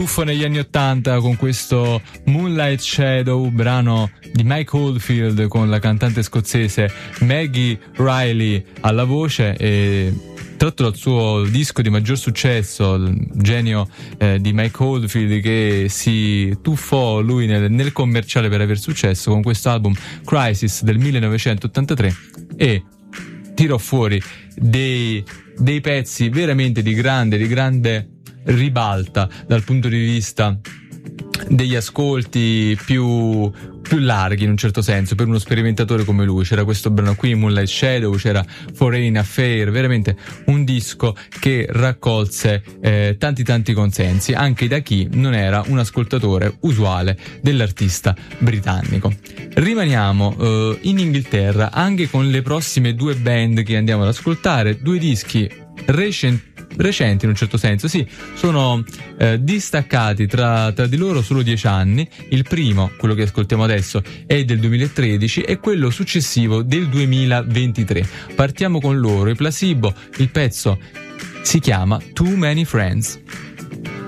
tuffo negli anni '80 con questo Moonlight Shadow, brano di Mike Oldfield con la cantante scozzese Maggie Riley alla voce, e tratto dal suo disco di maggior successo, il genio di Mike Oldfield, che si tuffò lui nel commerciale per aver successo con questo album Crisis del 1983 e tirò fuori dei pezzi veramente di grande ribalta dal punto di vista degli ascolti più larghi, in un certo senso, per uno sperimentatore come lui. C'era questo brano qui, Moonlight Shadow, c'era Foreign Affair, veramente un disco che raccolse tanti consensi, anche da chi non era un ascoltatore usuale dell'artista britannico. Rimaniamo in Inghilterra anche con le prossime due band che andiamo ad ascoltare, due dischi recenti in un certo senso, sì, sono distaccati tra di loro solo 10 anni. Il primo, quello che ascoltiamo adesso, è del 2013 e quello successivo del 2023. Partiamo con loro, i Placebo, il pezzo si chiama Too Many Friends.